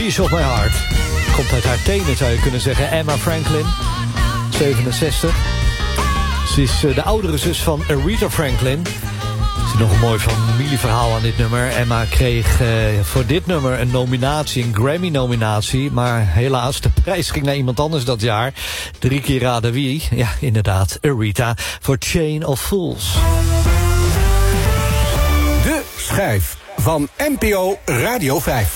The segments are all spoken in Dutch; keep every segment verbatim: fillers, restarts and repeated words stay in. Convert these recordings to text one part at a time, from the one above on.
Piece of My Heart. Komt uit haar tenen, zou je kunnen zeggen. Emma Franklin, zevenenzestig. Ze is de oudere zus van Aretha Franklin. Er zit nog een mooi familieverhaal aan dit nummer. Emma kreeg uh, voor dit nummer een nominatie, een Grammy-nominatie. Maar helaas, de prijs ging naar iemand anders dat jaar. Drie keer raden wie. Ja, inderdaad, Aretha. Voor Chain of Fools. De schijf van N P O Radio vijf.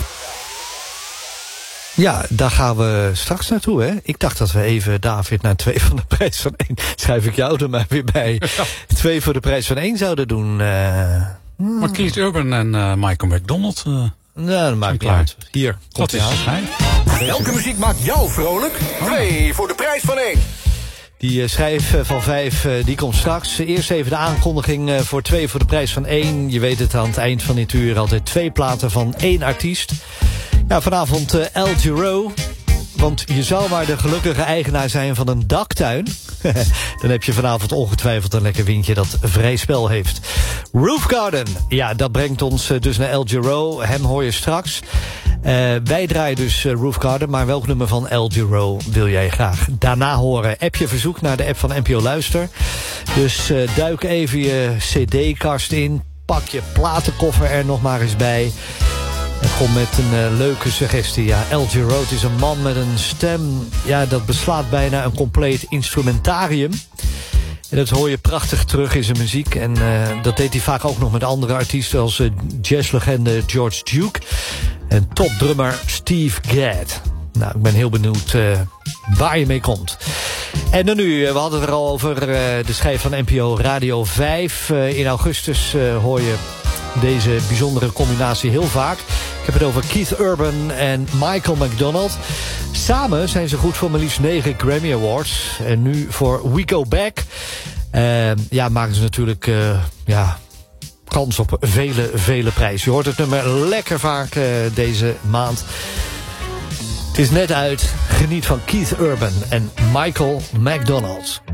Ja, daar gaan we straks naartoe, hè? Ik dacht dat we even, David, naar twee van de prijs van één... schrijf ik jou er maar weer bij. Ja. Twee voor de prijs van één zouden doen. Uh, maar Keith Urban en uh, Michael McDonald... Uh, nou, dat maakt niet uit. Hier, komt dat is hij. Welke muziek maakt jou vrolijk? Twee voor de prijs van één. Die uh, schijf van vijf, uh, die komt straks. Eerst even de aankondiging uh, voor twee voor de prijs van één. Je weet het, aan het eind van dit uur altijd twee platen van één artiest. Ja, vanavond uh, El Giro. Want je zou maar de gelukkige eigenaar zijn van een daktuin. Dan heb je vanavond ongetwijfeld een lekker windje dat vrij spel heeft. Roof Garden, ja, dat brengt ons uh, dus naar El Giro. Hem hoor je straks. Uh, wij draaien dus uh, Roof Garden, maar welk nummer van El Giro wil jij graag daarna horen? App je verzoek naar de app van N P O Luister. Dus uh, duik even je cd-kast in. Pak je platenkoffer er nog maar eens bij. En kom met een uh, leuke suggestie. Ja, El Giro is een man met een stem. Ja, dat beslaat bijna een compleet instrumentarium. En dat hoor je prachtig terug in zijn muziek. En uh, dat deed hij vaak ook nog met andere artiesten als uh, jazzlegende George Duke en topdrummer Steve Gadd. Nou, ik ben heel benieuwd uh, waar je mee komt. En dan nu, we hadden het er al over uh, de schijf van N P O Radio vijf. Uh, in augustus uh, hoor je deze bijzondere combinatie heel vaak. Ik heb het over Keith Urban en Michael McDonald. Samen zijn ze goed voor maar liefst negen Grammy Awards. En nu voor We Go Back. Uh, ja, maken ze natuurlijk uh, ja, kans op vele, vele prijzen. Je hoort het nummer lekker vaak uh, deze maand. Het is net uit. Geniet van Keith Urban en Michael McDonald.